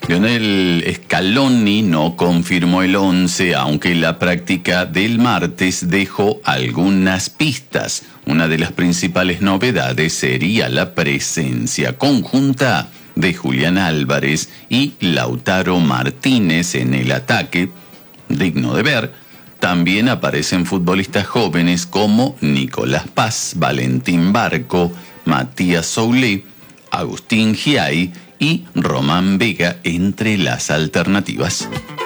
Lionel Scaloni no confirmó el 11, aunque la práctica del martes dejó algunas pistas. Una de las principales novedades sería la presencia conjunta de Julián Álvarez y Lautaro Martínez en el ataque. Digno de ver, también aparecen futbolistas jóvenes como Nicolás Paz, Valentín Barco, Matías Soulé, Agustín Giai y Román Vega entre las alternativas.